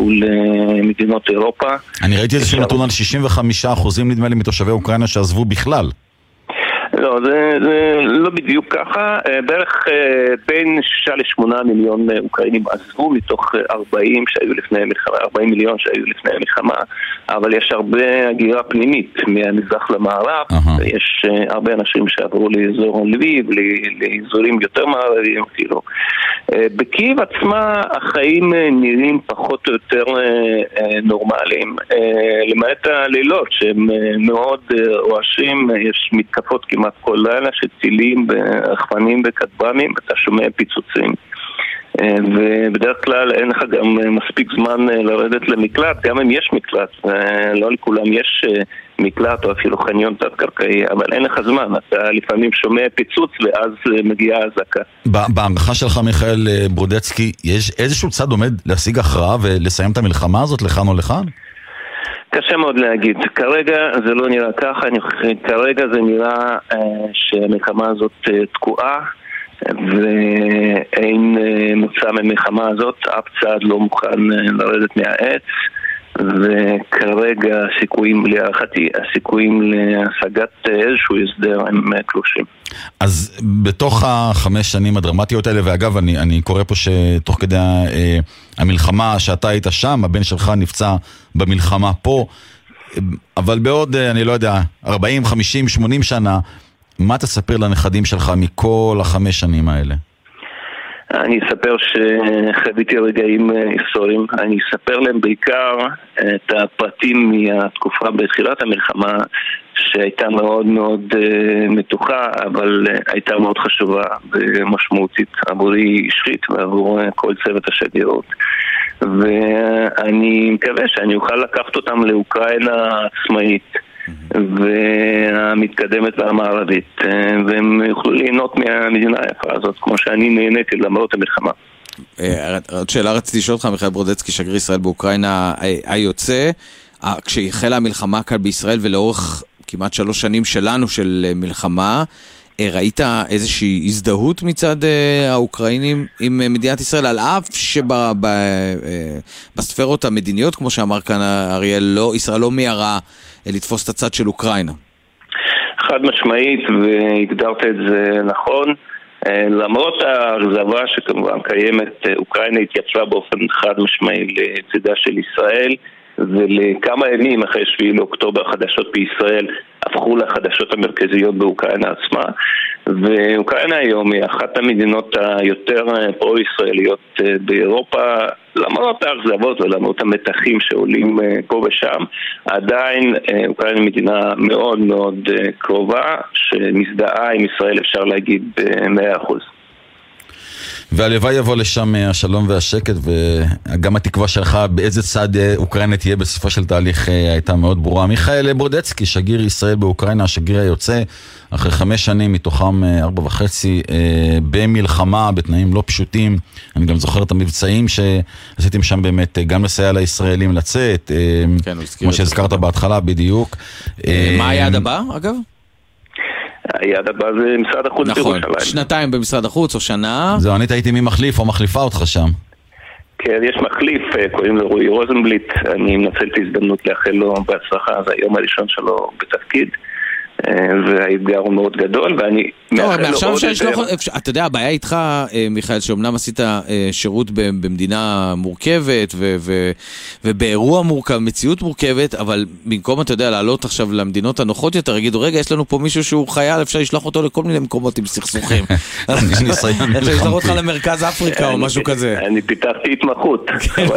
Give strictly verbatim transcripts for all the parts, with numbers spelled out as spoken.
מול מדינות אירופה. אני ראיתי איזשהו נתון על שישים וחמישה אחוזים נדמה לי מתושבי אוקראינה שעזבו בכלל. לא, זה, זה לא בדיוק ככה. בערך בין שישה לשמונה מיליון אוקראינים עזבו מתוך ארבעים שהיו לפני המלחמה, ארבעים מיליון שהיו לפני המלחמה, אבל יש הרבה הגירה פנימית מהמזרח למערב. Uh-huh. יש הרבה אנשים שעברו לאזור לביב, לאזורים יותר מערביים אפילו. בקייב עצמה החיים נראים פחות או יותר נורמליים, למעט הלילות שהם מאוד רועשים. יש מתקפות כמעט כל לילה שטילים ברחפנים וכטב"מים, אתה שומע פיצוצים, ובדרך כלל אין לך גם מספיק זמן לרדת למקלט, גם אם יש מקלט, לא לכולם יש מקלט או אפילו חניון תת-קרקעי, אבל אין לך זמן, אתה לפעמים שומע פיצוץ ואז מגיעה הזעקה. בהערכה שלך מיכאל ברודצקי, יש איזשהו צד עומד להשיג הכרעה ולסיים את המלחמה הזאת לכאן או לכאן? קשה מאוד להגיד. כרגע זה לא נראה ככה. אני, כרגע זה נראה אה, שהמלחמה הזאת אה, תקועה, ואין אה, מוצא ממלחמה הזאת. אף צד לא מוכן אה, לרדת מהעץ, וכרגע הסיכויים, להערכתי, הסיכויים להשגת איזשהו הסדר הם קלושים. אז בתוך החמש שנים הדרמטיות האלה, ואגב אני, אני קורא פה שתוך כדי אה, המלחמה שאתה היית שם, הבן שלך נפצע במלחמה פה, אבל בעוד, אני לא יודע, ארבעים, חמישים, שמונים שנה, מה תספר לנכדים שלך מכל החמש שנים האלה? אני אספר שחוויתי רגעים היסטוריים. אני אספר להם בעיקר את הפרטים מהתקופה בתחילת המלחמה, שהייתה מאוד מאוד מתוחה, אבל הייתה מאוד חשובה ומשמעותית עבורי אישית ועבור כל צוות השגרירות. ואני מקווה שאני אוכל לקחת אותם לאוקראינה עצמאית והמתקדמת והמערבית, והם יוכלו ליהנות מהמדינה היפה הזאת כמו שאני נהניתי למרות המלחמה. עוד שאלה רציתי לשאול אותך, מיכאל ברודצקי, שגריר ישראל באוקראינה היוצא, כשהחלה המלחמה כאן בישראל ולאורך כמעט שלוש שנים שלנו של מלחמה, ראית איזושהי הזדהות מצד האוקראינים עם מדינת ישראל, על אף שבספרות המדיניות, כמו שאמר כאן אריאל, לא, ישראל לא מיירה לתפוס את הצד של אוקראינה? חד משמעית, והגדרת את זה נכון. למרות האכזבה שכמובן קיימת, אוקראינה התייצבה באופן חד משמעי לצידה של ישראל, ולכמה ימים אחרי שביעי לאוקטובר החדשות בישראל הפכו לחדשות המרכזיות באוקראינה עצמה, ואוקראינה היום היא אחת המדינות היותר פרו-ישראליות באירופה. למרות האכזבות ולמרות המתחים שעולים פה ושם, עדיין אוקראינה מדינה מאוד מאוד קרובה שמזדהה עם ישראל, אפשר להגיד ב-מאה אחוז. והלוואי יבוא לשם השלום והשקט, וגם התקווה שלך באיזה צד אוקראינה תהיה בסופו של תהליך הייתה מאוד ברורה. מיכאל ברודצקי, שגריר ישראל באוקראינה, השגריר היוצא, אחרי חמש שנים מתוכם ארבע וחצי במלחמה, בתנאים לא פשוטים. אני גם זוכר את המבצעים שעשיתם שם באמת, גם לסייע לישראלים לצאת, כן, כמו שהזכרת בהתחלה בדיוק. מה היעד הבא אגב? היעד הבא זה משרד החוץ בירושלים. נכון, שנתיים במשרד החוץ או שנה. זהו, אני הייתי מי מחליף או מחליפה אותך שם. כן, יש מחליף, קוראים לו רועי רוזנבליט. אני מנצל את ההזדמנות לאחל לו בהצלחה, זה היום הראשון שלו בתפקיד, והאתגר הוא מאוד גדול, ואני מאחל לו עוד יותר. אתה יודע, הבעיה איתך, מיכאל, שאומנם עשית שירות במדינה מורכבת ובאירוע מורכב, מציאות מורכבת, אבל במקום, אתה יודע, לעלות עכשיו למדינות הנוחות יותר, יגידו, רגע, יש לנו פה מישהו שהוא חייל, אפשר לשלוח אותו לכל מיני מקומות עם סכסוכים. אפשר לשלוח אותך למרכז אפריקה או משהו כזה. אני פיתחתי התמחות.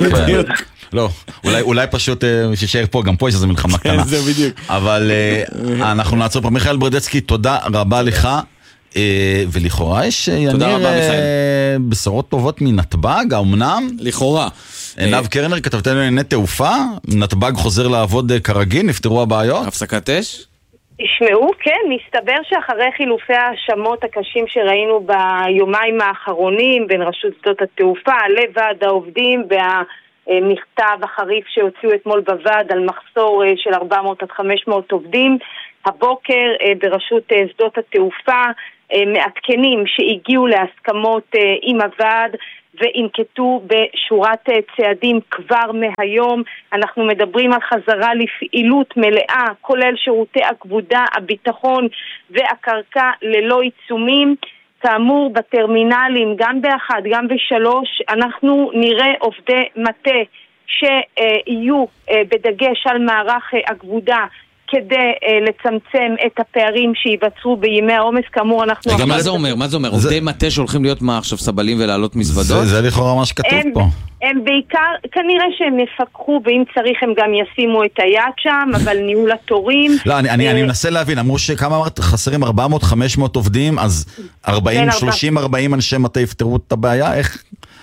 לא, אולי, אולי פשוט שישאר פה, גם פה יש איזו מלחמה קטנה. כן, זה בדיוק. אבל אנחנו נעצור פה. מיכאל ברודצקי, תודה רבה לך, ולכאורה יש יניר בשורות טובות מנתב"ג, האמנם? לכאורה. עינב קרנר, כתבתנו לענייני תעופה, נתב"ג חוזר לעבוד כרגיל, נפתרו הבעיות? הפסקת אש? תשמעו, כן, מסתבר שאחרי חילופי השמות הקשים שראינו ביומיים האחרונים, בין רשות שדות התעופה, לוועד העובדים וה... מכתב החריף שהוציאו אתמול בוועד על מחסור של ארבע מאות עד חמש מאות עובדים. הבוקר ברשות שדות התעופה מעדכנים שהגיעו להסכמות עם הוועד וינקטו בשורת צעדים כבר מהיום. אנחנו מדברים על חזרה לפעילות מלאה, כולל שירותי הכבודה, הביטחון והקרקע ללא עיצומים. כאמור, בטרמינלים, גם באחד, גם בשלוש, אנחנו נראה עובדי מטה שיהיו בדגש על מערך הכבודה, כדי uh, לצמצם את הפערים שיבצרו בימי העומס. כאמור, אנחנו... רגע, מה זה אומר? מה זה אומר? עובדי מטה שהולכים להיות מה עכשיו, סבלים ולעלות מזוודות? זה לכאורה מה שכתוב פה. הם בעיקר, כנראה שהם יפקחו, ואם צריך הם גם ישימו את היד שם, אבל ניהול התורים... לא, אני מנסה להבין, אמרו שכמה אמרת, חסרים ארבע מאות חמש מאות עובדים, אז ארבעים, שלושים, ארבעים אנשי מטה יפתרו את הבעיה? איך?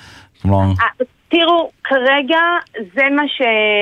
תראו, כרגע זה מה ש...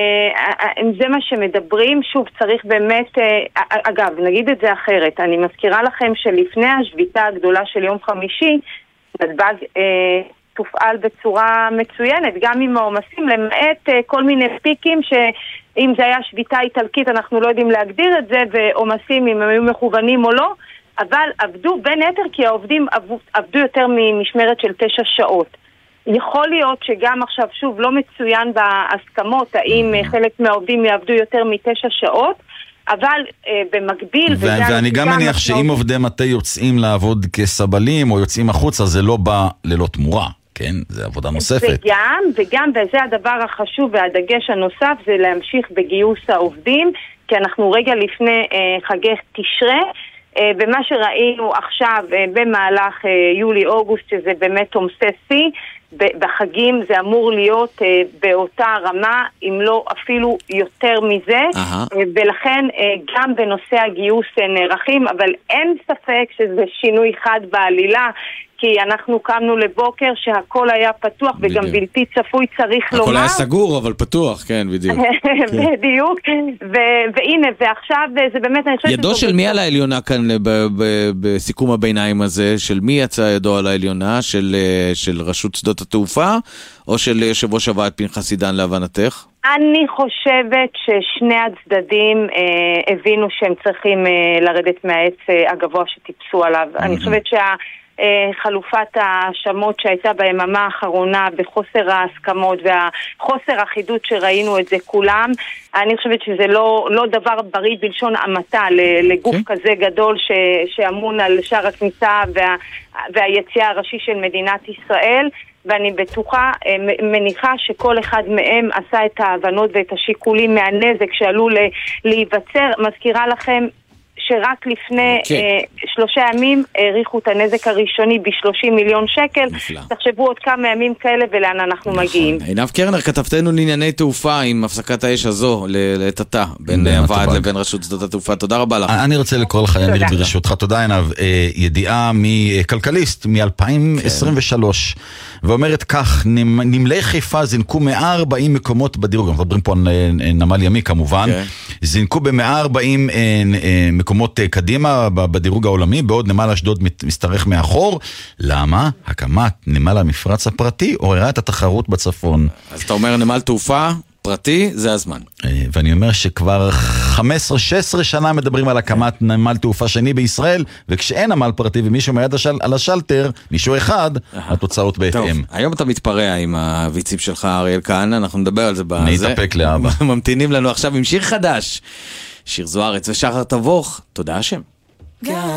זה מה שמדברים. שוב, צריך באמת... אגב, נגיד את זה אחרת. אני מזכירה לכם שלפני השביתה הגדולה של יום חמישי, נתב"ג אה, תופעל בצורה מצוינת, גם עם העומסים, למעט אה, כל מיני פיקים שאם זה היה שביתה איטלקית, אנחנו לא יודעים להגדיר את זה, ועומסים אם הם היו מכוונים או לא, אבל עבדו בין היתר כי העובדים עבדו, עבדו יותר ממשמרת של תשע שעות. יכול להיות שגם עכשיו, שוב, לא מצוין בהסכמות, האם חלק מהעובדים יעבדו יותר מתשע שעות, אבל אה, במקביל... ו- ואני גם מניח שאם עובדי מטה יוצאים לעבוד כסבלים או יוצאים החוצה, זה לא בא ללא תמורה, כן? זה עבודה נוספת. וגם, וגם, וזה הדבר החשוב והדגש הנוסף, זה להמשיך בגיוס העובדים, כי אנחנו רגע לפני אה, חגי תשרה, במה שראינו עכשיו במהלך יולי-אוגוסט, שזה באמת עומסי שיא, בחגים זה אמור להיות באותה רמה, אם לא אפילו יותר מזה, uh-huh. ולכן גם בנושא הגיוס נערכים, אבל אין ספק שזה שינוי חד בעלילה, כי אנחנו קמנו לבוקר שהכל היה פתוח וגם בלתי צפוי, צריך לומר. הכל היה סגור אבל פתוח, כן, בדיוק. בדיוק, והנה, ועכשיו זה באמת... ידו של מי על העליונה כאן בסיכום הביניים הזה? של מי יצא ידו על העליונה? של רשות שדות התעופה או של יושב ראש הוועד פנחס עידן להבנתך? אני חושבת ששני הצדדים אה, הבינו שהם צריכים אה, לרדת מהעץ אה, הגבוה שטיפסו עליו. Mm-hmm. אני חושבת שה... חלופת ההאשמות שהייתה ביממה האחרונה בחוסר ההסכמות והחוסר אחידות שראינו את זה כולם, אני חושבת שזה לא, לא דבר בריא בלשון המעטה לגוף okay. כזה גדול ש, שאמון על שער הכניסה וה, והיציאה הראשי של מדינת ישראל, ואני בטוחה, מניחה שכל אחד מהם עשה את ההבנות ואת השיקולים מהנזק שעלול להיווצר. מזכירה לכם שרק לפני okay. uh, שלושה ימים העריכו את הנזק הראשוני ב-שלושים מיליון שקל. נפלא. תחשבו עוד כמה ימים כאלה ולאן אנחנו נכון. מגיעים. עינב קרנר, כתבתנו לענייני תעופה עם הפסקת האש הזו לתתה בין הוועד לבין רשות שדות התעופה. תודה רבה לך. אני רוצה לקרוא לך יניר ברשותך. תודה עינב. ידיעה מכלכליסט מ-אלפיים עשרים ושלוש ואומרת כך, נמלי חיפה זינקו מאה וארבעים מקומות בדירוג, אנחנו מדברים פה על נמל ימי כמובן, okay. זינקו ב-מאה וארבעים מקומות קדימה בדירוג העולמי, בעוד נמל אשדוד מסתרך מאחור. למה? הקמת נמל המפרץ הפרטי עוררה את התחרות בצפון. אז אתה אומר נמל תעופה פרטי, זה הזמן. ואני אומר שכבר חמש עשרה שש עשרה שנה מדברים על הקמת נמל תעופה שני בישראל, וכשאין נמל פרטי ומישהו מיד על השלטר, מישהו אחד, התוצאות בהתאם. היום אתה מתפרע עם הביצים שלך, אריאל כהנא, אנחנו נדבר על זה בזה. נתאפק לאבא. ממתינים לנו עכשיו עם שיר חדש. שיר זוארץ ושחר תבוך, תודה השם.